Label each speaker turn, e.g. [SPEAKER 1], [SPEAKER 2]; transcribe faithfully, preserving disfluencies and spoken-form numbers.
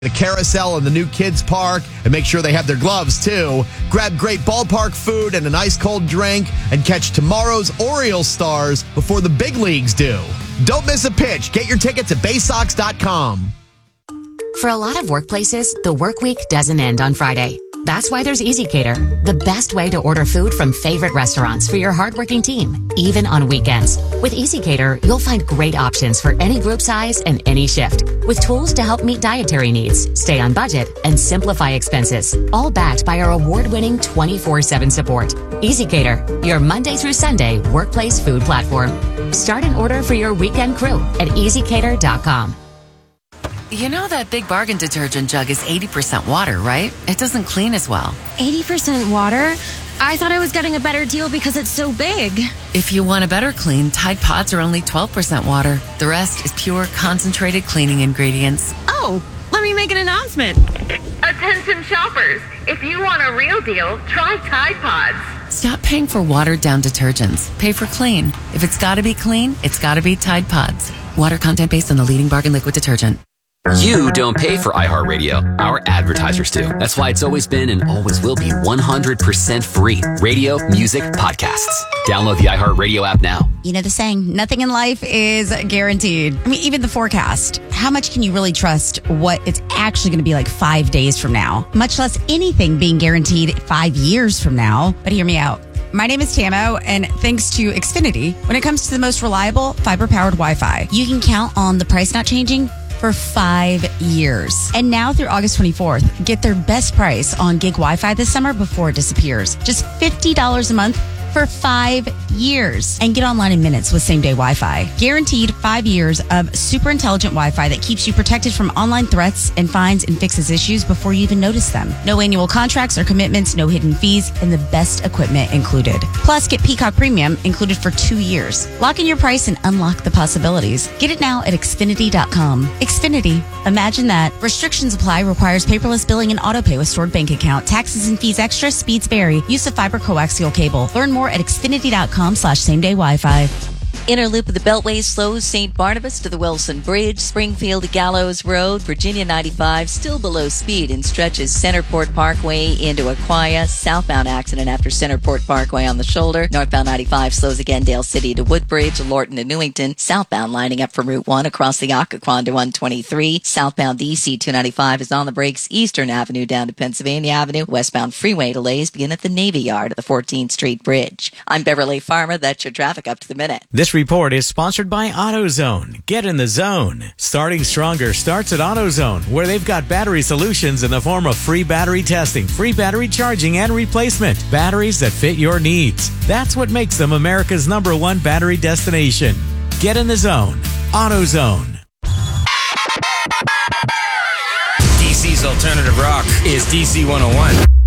[SPEAKER 1] The carousel and the new kids park, and make sure they have their gloves too. Grab great ballpark food and an ice cold drink and catch tomorrow's Orioles stars before the big leagues do. Don't miss a pitch. Get your tickets at bay sox dot com.
[SPEAKER 2] For a lot of workplaces, the work week doesn't end on Friday. That's why there's EasyCater, the best way to order food from favorite restaurants for your hardworking team, even on weekends. With EasyCater, you'll find great options for any group size and any shift, with tools to help meet dietary needs, stay on budget, and simplify expenses, all backed by our award-winning twenty-four seven support. EasyCater, your Monday through Sunday workplace food platform. Start an order for your weekend crew at easy cater dot com.
[SPEAKER 3] You know that Big Bargain detergent jug is eighty percent water, right? It doesn't clean as well.
[SPEAKER 4] eighty percent water? I thought I was getting a better deal because it's so big.
[SPEAKER 3] If you want a better clean, Tide Pods are only twelve percent water. The rest is pure, concentrated cleaning ingredients.
[SPEAKER 4] Oh, let me make an announcement.
[SPEAKER 5] Attention shoppers, if you want a real deal, try Tide Pods.
[SPEAKER 3] Stop paying for watered-down detergents. Pay for clean. If it's gotta be clean, it's gotta be Tide Pods. Water content based on the leading Bargain liquid detergent.
[SPEAKER 6] You don't pay for iHeartRadio. Our advertisers do. That's why it's always been and always will be one hundred percent free. Radio, music, podcasts. Download the iHeartRadio app now.
[SPEAKER 7] You know the saying, nothing in life is guaranteed. I mean, even the forecast. How much can you really trust what it's actually going to be like five days from now? Much less anything being guaranteed five years from now. But hear me out. My name is Tamo, and thanks to Xfinity, when it comes to the most reliable fiber-powered Wi-Fi, you can count on the price not changing for five years. And now through August twenty-fourth, get their best price on gig Wi-Fi this summer before it disappears. Just fifty dollars a month for five years. And get online in minutes with same-day Wi-Fi. Guaranteed five years of super intelligent Wi-Fi that keeps you protected from online threats and finds and fixes issues before you even notice them. No annual contracts or commitments, no hidden fees, and the best equipment included. Plus, get Peacock Premium included for two years. Lock in your price and unlock the possibilities. Get it now at Xfinity dot com. Xfinity. Imagine that. Restrictions apply. Requires paperless billing and autopay with stored bank account. Taxes and fees extra. Speeds vary. Use of fiber coaxial cable. Learn more at Xfinity dot com slash same day Wi-Fi.
[SPEAKER 8] Inner loop of the Beltway slows Saint Barnabas to the Wilson Bridge, Springfield to Gallows Road, Virginia ninety-five still below speed and stretches Centerport Parkway into Aquia. Southbound accident after Centerport Parkway on the shoulder. Northbound ninety-five slows again Dale City to Woodbridge, Lorton to Newington. Southbound lining up from Route one across the Occoquan to one twenty-three. Southbound D C two ninety-five is on the brakes. Eastern Avenue down to Pennsylvania Avenue. Westbound freeway delays begin at the Navy Yard of the fourteenth Street Bridge. I'm Beverly Farmer. That's your traffic up to the minute.
[SPEAKER 9] This report is sponsored by AutoZone. Get in the zone. Starting stronger starts at AutoZone, where they've got battery solutions in the form of free battery testing, free battery charging, and replacement. Batteries that fit your needs. That's what makes them America's number one battery destination. Get in the zone. AutoZone.
[SPEAKER 10] D C's alternative rock is D C one oh one.